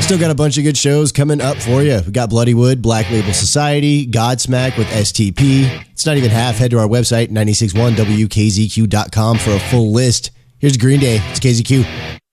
Still got a bunch of good shows coming up for you. We got Bloodywood, Black Label Society, Godsmack with STP. It's not even half. Head to our website, 961wkzq.com for a full list. Here's Green Day. It's KZQ.